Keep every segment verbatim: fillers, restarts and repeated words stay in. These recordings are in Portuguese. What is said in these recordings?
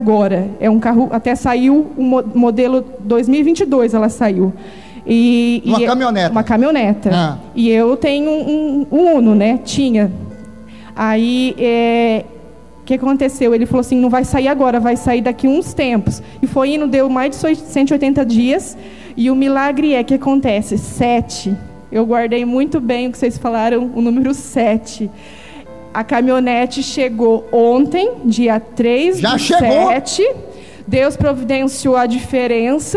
agora. É um carro, até saiu o modelo dois mil e vinte e dois, ela saiu. E, uma e caminhoneta. Uma caminhoneta. Ah. E eu tenho um, um Uno, né? Tinha. Aí, é, o que aconteceu? Ele falou assim, não vai sair agora, vai sair daqui uns tempos. E foi indo, deu mais de cento e oitenta dias. E o milagre é que acontece, sete. Eu guardei muito bem o que vocês falaram, o número sete. A caminhonete chegou ontem, dia três Já do chegou? sete. Deus providenciou a diferença,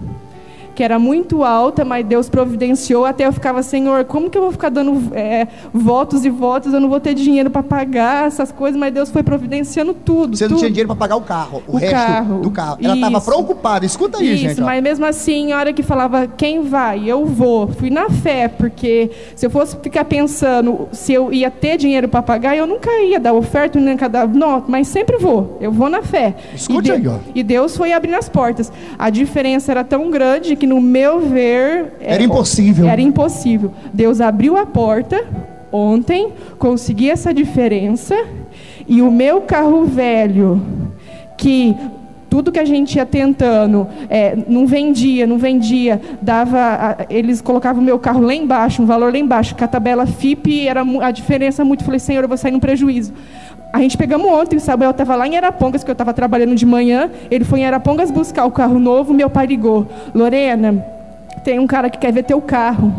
que era muito alta, mas Deus providenciou. Até eu ficava, Senhor, como que eu vou ficar dando é, votos e votos? Eu não vou ter dinheiro para pagar essas coisas, mas Deus foi providenciando tudo. Você tudo. não tinha dinheiro para pagar o carro, o, o resto carro. do carro. Ela estava preocupada, escuta aí, Isso, gente. Ó. Mas mesmo assim, a hora que falava, quem vai? Eu vou. Fui na fé, porque se eu fosse ficar pensando se eu ia ter dinheiro para pagar, eu nunca ia dar oferta, nunca dar nota, mas sempre vou. Eu vou na fé. Escute e aí, ó. E Deus foi abrindo as portas. A diferença era tão grande que, no meu ver, Era impossível. Era impossível. Deus abriu a porta ontem, consegui essa diferença, e o meu carro velho, que tudo que a gente ia tentando, é, não vendia, não vendia, dava, eles colocavam o meu carro lá embaixo, um valor lá embaixo, que a tabela F I P era a diferença muito. Falei, Senhor, eu vou sair no prejuízo. A gente pegamos ontem, o Samuel estava lá em Arapongas, que eu estava trabalhando de manhã, ele foi em Arapongas buscar o carro novo, meu pai ligou, Lorena, tem um cara que quer ver teu carro,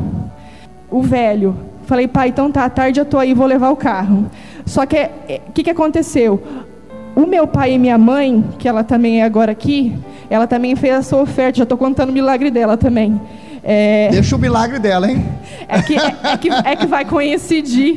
o velho. Falei, pai, então tá, à tarde eu tô aí, vou levar o carro. Só que, o que que aconteceu? O meu pai e minha mãe, que ela também é agora aqui, ela também fez essa oferta, já estou contando o milagre dela também. É... Deixa o milagre dela, hein? É que, é, é que, é que vai coincidir.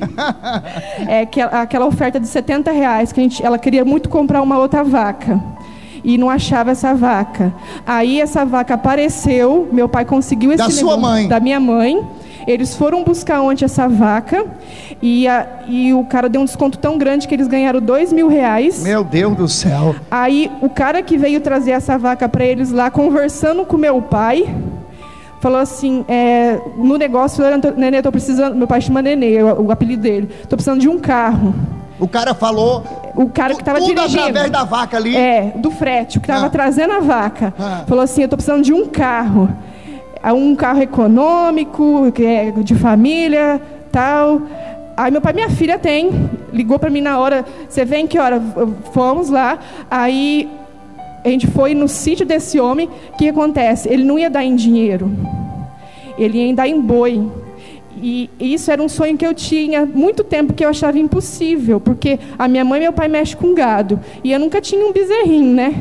É que aquela oferta de setenta reais, que a gente, ela queria muito comprar uma outra vaca. E não achava essa vaca. Aí essa vaca apareceu, meu pai conseguiu esse da negócio, sua mãe. Da minha mãe. Eles foram buscar ontem essa vaca, e, a, e o cara deu um desconto tão grande que eles ganharam dois mil reais. Meu Deus do céu. Aí o cara que veio trazer essa vaca para eles lá, conversando com meu pai, falou assim, é, no negócio, Nenê, eu tô precisando, meu pai chama Nenê, o, o apelido dele, tô precisando de um carro. O cara falou, o cara que estava dirigindo, tudo através da vaca ali. É, do frete, o que estava ah. trazendo a vaca. Ah. Falou assim, eu estou precisando de um carro. Um carro econômico, que é de família, tal. Aí meu pai, minha filha tem. Ligou para mim na hora, você vem que hora? Fomos lá. Aí a gente foi no sítio desse homem. O que acontece? Ele não ia dar em dinheiro. Ele ia dar em boi. E isso era um sonho que eu tinha há muito tempo, que eu achava impossível, porque a minha mãe e meu pai mexem com gado, e eu nunca tinha um bezerrinho, né?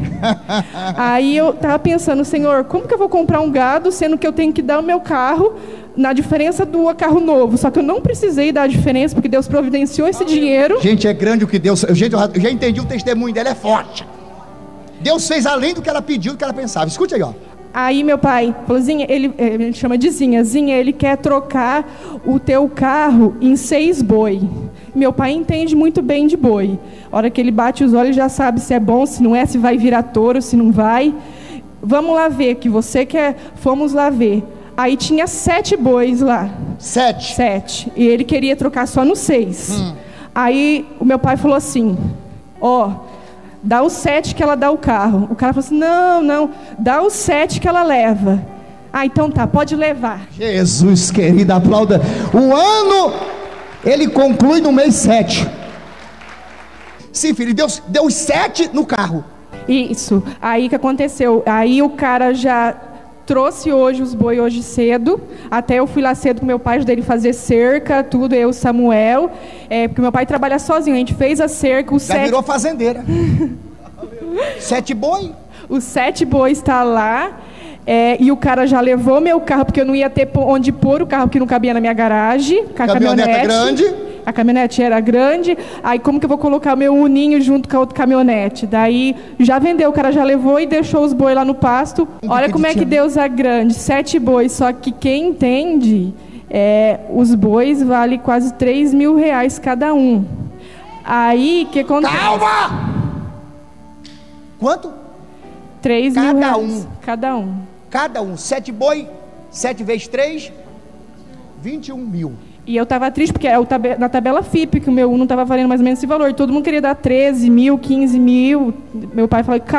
Aí eu estava pensando, Senhor, como que eu vou comprar um gado, sendo que eu tenho que dar o meu carro na diferença do carro novo? Só que eu não precisei dar a diferença, porque Deus providenciou esse dinheiro. Gente, é grande o que Deus... Gente, eu já entendi, o testemunho dela é forte. Deus fez além do que ela pediu, do que ela pensava. Escute aí, ó. Aí meu pai falou, Zinha, ele, ele chama de Zinha, Zinha, ele quer trocar o teu carro em seis boi. Meu pai entende muito bem de boi. A hora que ele bate os olhos, já sabe se é bom, se não é, se vai virar touro, se não vai. Vamos lá ver, que você quer, fomos lá ver. Aí tinha sete bois lá. Sete? Sete. E ele queria trocar só no seis. Hum. Aí o meu pai falou assim, ó... Oh, dá o sete que ela dá o carro. O cara falou assim, não, não, dá o sete que ela leva. Ah, então tá, pode levar. Jesus querido, aplauda. O ano, ele conclui no mês sete. Sim, filho, Deus deu os sete no carro. Isso, aí que aconteceu? Aí o cara já trouxe hoje os boi hoje cedo. Até eu fui lá cedo com meu pai, ajudei ele fazer cerca, tudo, eu, Samuel, é, porque meu pai trabalha sozinho, a gente fez a cerca, os já sete... virou fazendeira. Sete boi. Os sete bois está lá, é, e o cara já levou meu carro, porque eu não ia ter onde pôr o carro, que não cabia na minha garagem, com a caminhonete caminhonete grande. A caminhonete era grande, aí como que eu vou colocar o meu uninho junto com a outra caminhonete? Daí já vendeu, o cara já levou e deixou os bois lá no pasto. Olha como é que Deus é grande, sete bois, só que quem entende, é, os bois valem quase três mil reais cada um. Aí, que acontece? Calma! Quanto? três mil cada reais. Um. Cada um. Cada um, sete boi, sete vezes três, vinte e um mil. E eu estava triste, porque é o tabe- na tabela F I P, que o meu Uno estava valendo mais ou menos esse valor. Todo mundo queria dar treze mil, quinze mil. Meu pai falou,